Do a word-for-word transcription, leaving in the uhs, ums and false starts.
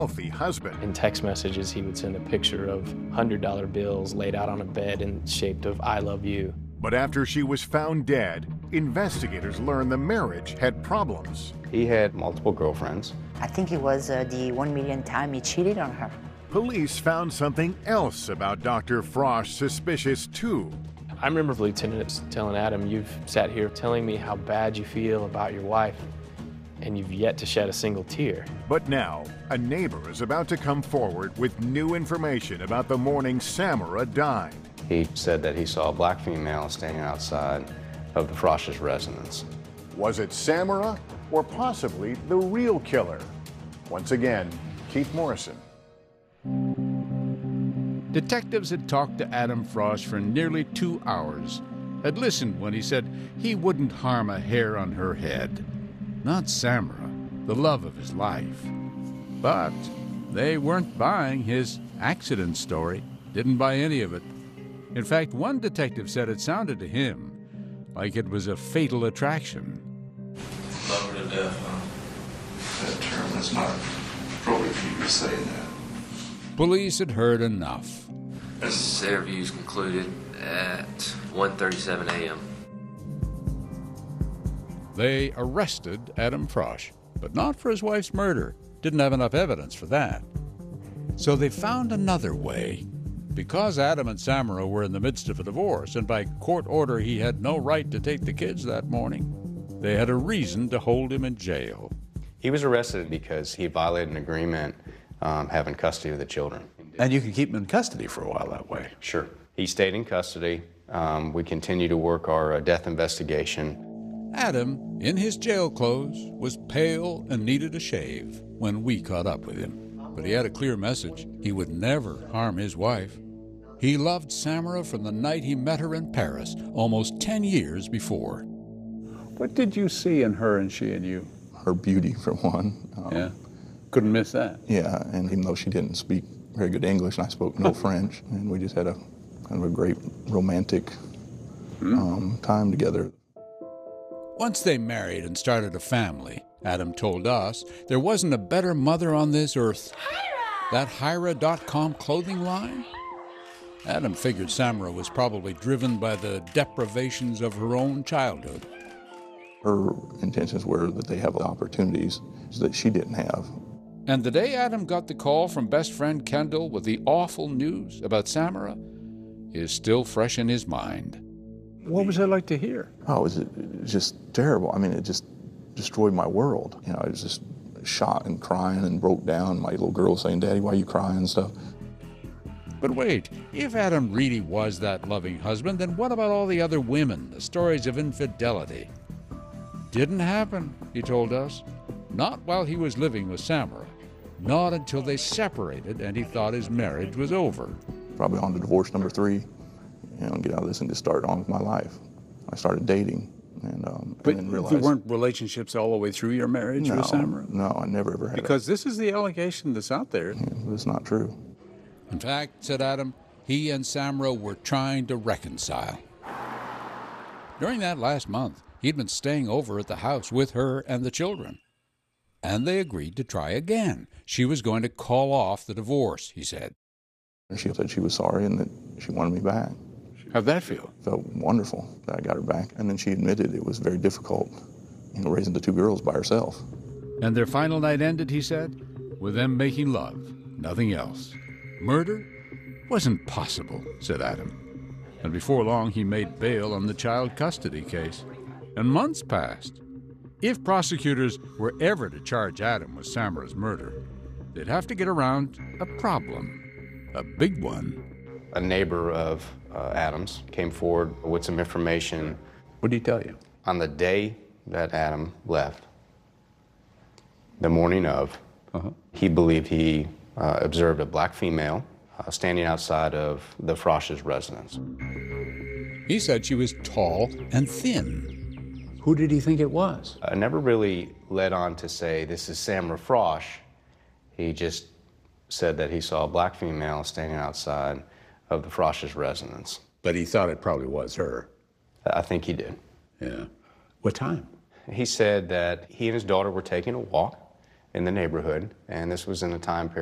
wealthy husband. In text messages, he would send a picture of one hundred dollar bills laid out on a bed in shape of I love you. But after she was found dead, investigators learned the marriage had problems. He had multiple girlfriends. I think it was uh, the one million time he cheated on her. Police found something else about Doctor Frosch suspicious too. I remember Lieutenant telling Adam, you've sat here telling me how bad you feel about your wife, and you've yet to shed a single tear. But now, a neighbor is about to come forward with new information about the morning Samara died. He said that he saw a black female standing outside of the Frosch's residence. Was it Samara or possibly the real killer? Once again, Keith Morrison. Detectives had talked to Adam Frosch for nearly two hours, had listened when he said he wouldn't harm a hair on her head. Not Samara, the love of his life. But they weren't buying his accident story, didn't buy any of it. In fact, one detective said it sounded to him like it was a fatal attraction. Love her to death, huh? That term is not appropriate for you to say that. Police had heard enough. This interview is concluded at one thirty-seven a m They arrested Adam Frosch, but not for his wife's murder. Didn't have enough evidence for that. So they found another way. Because Adam and Samara were in the midst of a divorce, and by court order he had no right to take the kids that morning, they had a reason to hold him in jail. He was arrested because he violated an agreement um, having custody of the children. And you could keep him in custody for a while that way. Sure. He stayed in custody. Um, we continue to work our uh, death investigation. Adam, in his jail clothes, was pale and needed a shave when we caught up with him. But he had a clear message. He would never harm his wife. He loved Samara from the night he met her in Paris, almost ten years before. What did you see in her and she in you? Her beauty, for one. Um, yeah. Couldn't miss that. Yeah, and even though she didn't speak very good English and I spoke no French, and we just had a kind of a great romantic mm. um, time together. Once they married and started a family, Adam told us there wasn't a better mother on this earth. Hira! That Hira dot com clothing line? Adam figured Samara was probably driven by the deprivations of her own childhood. Her intentions were that they have opportunities that she didn't have. And the day Adam got the call from best friend Kendall with the awful news about Samara is still fresh in his mind. What was it like to hear? Oh, it was, it was just terrible. I mean, it just destroyed my world. You know, I was just shot and crying and broke down. My little girl saying, "Daddy, why are you crying?" and stuff. But wait, if Adam really was that loving husband, then what about all the other women, the stories of infidelity? Didn't happen, he told us. Not while he was living with Samara. Not until they separated and he thought his marriage was over. Probably on to divorce number three, you know, and get out of this and just start on with my life. I started dating. And, um, but and then realized, there weren't relationships all the way through your marriage no, with Samara? No, I never ever had Because it. this is the allegation that's out there. Yeah, but it's not true. In fact, said Adam, he and Samara were trying to reconcile. During that last month, he'd been staying over at the house with her and the children. And they agreed to try again. She was going to call off the divorce, he said. And she said she was sorry and that she wanted me back. How'd that feel? Felt wonderful that I got her back. And then she admitted it was very difficult, you know, raising the two girls by herself. And their final night ended, he said, with them making love, nothing else. Murder wasn't possible, said Adam. And before long, he made bail on the child custody case. And months passed. If prosecutors were ever to charge Adam with Samara's murder, they'd have to get around a problem, a big one. A neighbor of uh, Adam's came forward with some information. What did he tell you? On the day that Adam left, the morning of, uh-huh. he believed he uh, observed a black female uh, standing outside of the Frosch's residence. He said she was tall and thin. Who did he think it was? I never really led on to say this is Samara Frosch. He just said that he saw a black female standing outside of the Frosch's residence. But he thought it probably was her. I think he did. Yeah. What time? He said that he and his daughter were taking a walk, in the neighborhood, and this was in a time period